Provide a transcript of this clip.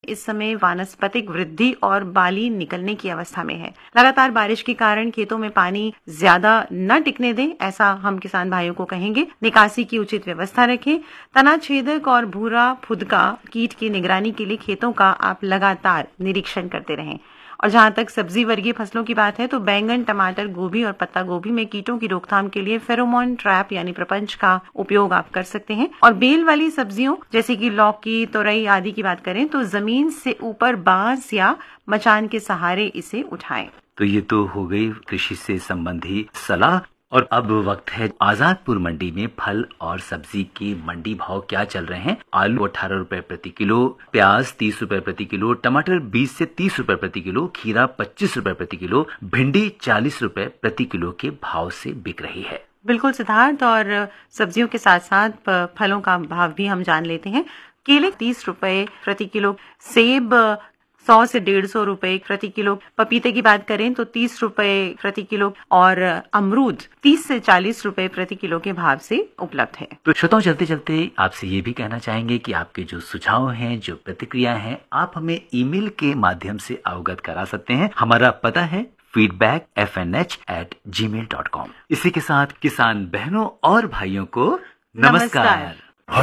इस समय वानस्पतिक वृद्धि और बाली निकलने की अवस्था में है। लगातार बारिश के कारण खेतों में पानी ज्यादा न टिकने दें, ऐसा हम किसान भाइयों को कहेंगे। निकासी की उचित व्यवस्था रखें। तना छेदक और भूरा फुदका कीट की निगरानी के लिए खेतों का आप लगातार निरीक्षण करते रहें। और जहां तक सब्जी वर्गीय फसलों की बात है तो बैंगन, टमाटर, गोभी और पत्ता गोभी में कीटों की रोकथाम के लिए फेरोमोन ट्रैप यानी प्रपंच का उपयोग आप कर सकते हैं। और बेल वाली सब्जियों जैसे कि लौकी, तोरई आदि की बात करें तो जमीन से ऊपर बांस या मचान के सहारे इसे उठाएं। तो ये तो हो गई कृषि से संबंधी सलाह। और अब वक्त है आजादपुर मंडी में फल और सब्जी के मंडी भाव क्या चल रहे हैं। आलू 18 रुपए प्रति किलो, प्याज 30 रुपए प्रति किलो, टमाटर 20 से 30 रुपए प्रति किलो, खीरा 25 रुपए प्रति किलो, भिंडी 40 रुपए प्रति किलो के भाव से बिक रही है। बिल्कुल सिद्धार्थ, और सब्जियों के साथ साथ फलों का भाव भी हम जान लेते हैं। केले 30 रुपए प्रति किलो, सेब 100 से 150 रुपए प्रति किलो, पपीते की बात करें तो 30 रुपए प्रति किलो और अमरूद 30 से 40 रुपए प्रति किलो के भाव से उपलब्ध है। तो श्रोताओं, चलते चलते आपसे ये भी कहना चाहेंगे कि आपके जो सुझाव हैं, जो प्रतिक्रिया हैं, आप हमें ईमेल के माध्यम से अवगत करा सकते हैं। हमारा पता है feedbackfnh@gmail.com। इसी के साथ किसान बहनों और भाइयों को नमस्कार।